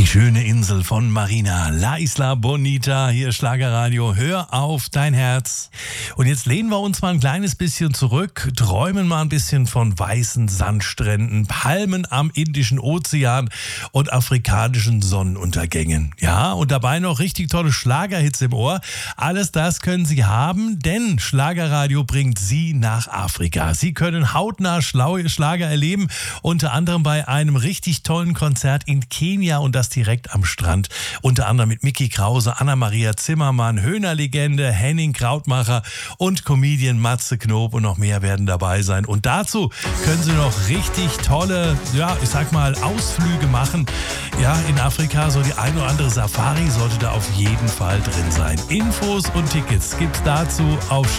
schöne Insel von Marina, La Isla Bonita, hier Schlagerradio, hör auf dein Herz. Und jetzt lehnen wir uns mal ein kleines bisschen zurück, träumen mal ein bisschen von weißen Sandstränden, Palmen am Indischen Ozean und afrikanischen Sonnenuntergängen. Ja, und dabei noch richtig tolle Schlagerhits im Ohr. Alles das können Sie haben, denn Schlagerradio bringt Sie nach Afrika. Sie können hautnah Schlager erleben, unter anderem bei einem richtig tollen Konzert in Kenia und das direkt am Strand. Unter anderem mit Micky Krause, Anna-Maria Zimmermann, Höhner-Legende, Henning Krautmacher und Comedian Matze Knob und noch mehr werden dabei sein. Und dazu können Sie noch richtig tolle, ich sag mal, Ausflüge machen. Ja, in Afrika, so die ein oder andere Safari sollte da auf jeden Fall drin sein. Infos und Tickets gibt's dazu auf